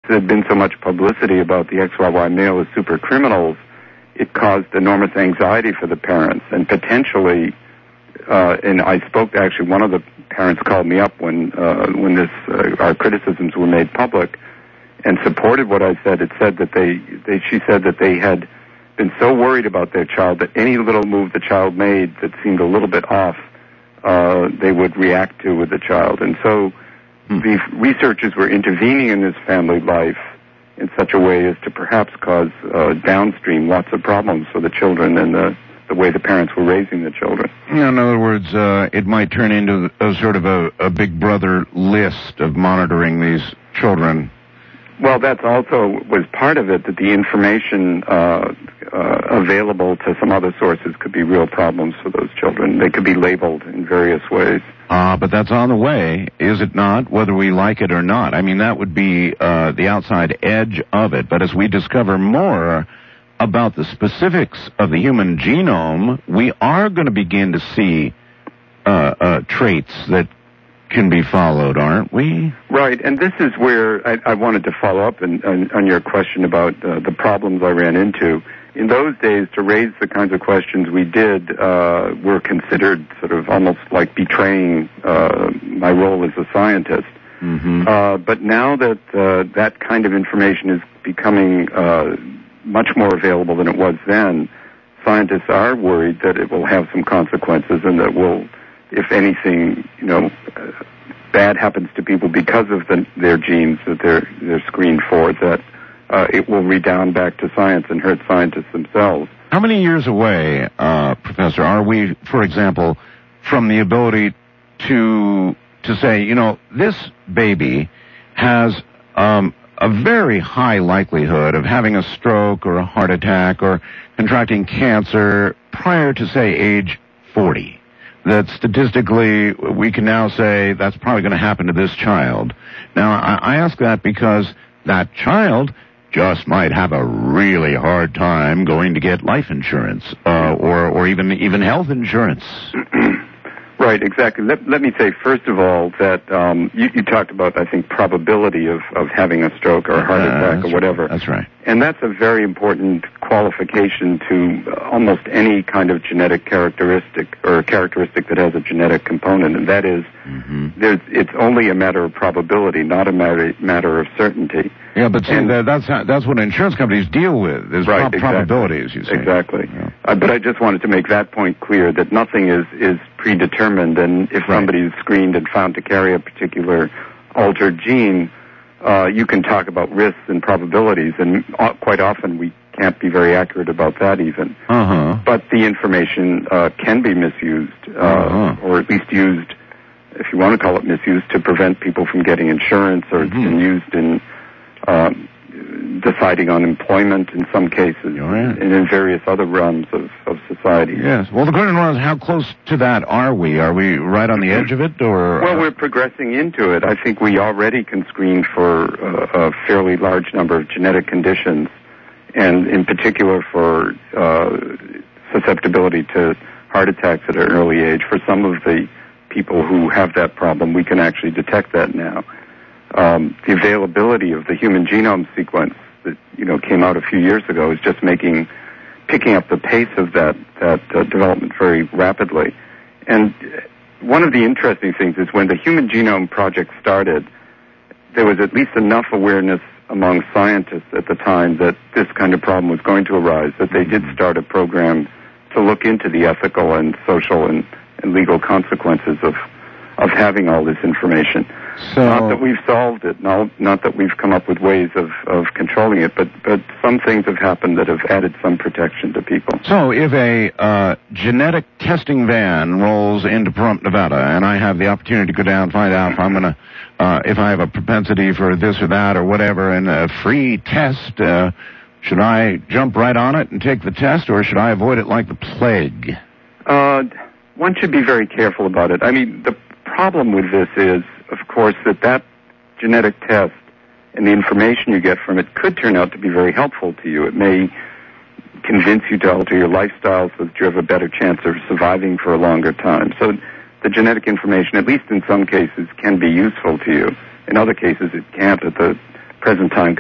there'd been so much publicity about the XYY male as super criminals, it caused enormous anxiety for the parents, and potentially, and I spoke to actually one of the parents called me up when our criticisms were made public, and supported what I said. It said that she said that they had been so worried about their child that any little move the child made that seemed a little bit off, they would react to with the child. And so the researchers were intervening in this family life in such a way as to perhaps cause downstream lots of problems for the children and the way the parents were raising the children. Yeah, in other words, it might turn into a sort of a Big Brother list of monitoring these children. Well, that's also was part of it, that the information available to some other sources could be real problems for those children. They could be labeled in various ways. But that's on the way, is it not, whether we like it or not? I mean, that would be the outside edge of it. But as we discover more about the specifics of the human genome, we are going to begin to see traits that can be followed, aren't we? Right, and this is where I wanted to follow up on your question about the problems I ran into. In those days, to raise the kinds of questions we did were considered sort of almost like betraying my role as a scientist. Mm-hmm. But now that that kind of information is becoming much more available than it was then, scientists are worried that it will have some consequences and that will, if anything, bad happens to people because of their genes that they're screened for, that it will redound back to science and hurt scientists themselves. How many years away, Professor, are we, for example, from the ability to say, this baby has a very high likelihood of having a stroke or a heart attack or contracting cancer prior to, say, age 40? That statistically we can now say that's probably going to happen to this child. Now, I ask that because that child just might have a really hard time going to get life insurance or even health insurance. Right, exactly. Let me say, first of all, that you talked about, I think, probability of having a stroke or a heart attack or whatever. That's right. And that's a very important qualification to almost any kind of genetic characteristic or a characteristic that has a genetic component, and that is it's only a matter of probability, not a matter of certainty. Yeah, but see, that's what insurance companies deal with, is right, probabilities, you see. Exactly. Yeah. But I just wanted to make that point clear, that nothing is predetermined, and if somebody is screened and found to carry a particular altered gene, you can talk about risks and probabilities, and quite often we can't be very accurate about that even. But the information can be misused, or at least used, if you want to call it misused, to prevent people from getting insurance, or it's been used in deciding on employment in some cases, and in various other realms of society. Yes. Well, the question was, how close to that are we? Are we right on the edge of it, or? Well, we're progressing into it. I think we already can screen for a fairly large number of genetic conditions, and in particular for susceptibility to heart attacks at an early age. For some of the people who have that problem, we can actually detect that now. The availability of the human genome sequence that came out a few years ago is just picking up the pace of that development very rapidly. And one of the interesting things is when the Human Genome Project started, there was at least enough awareness among scientists at the time that this kind of problem was going to arise, that they did start a program to look into the ethical and social and legal consequences of having all this information. So, not that we've solved it, not that we've come up with ways of controlling it, but some things have happened that have added some protection to people. So if a genetic testing van rolls into Pahrump, Nevada, and I have the opportunity to go down and find out if I'm going to, if I have a propensity for this or that or whatever, and a free test, should I jump right on it and take the test, or should I avoid it like the plague? One should be very careful about it. I mean, the problem with this is, of course, that genetic test and the information you get from it could turn out to be very helpful to you. It may convince you to alter your lifestyle so that you have a better chance of surviving for a longer time. So the genetic information, at least in some cases, can be useful to you. In other cases, it can't at the present time.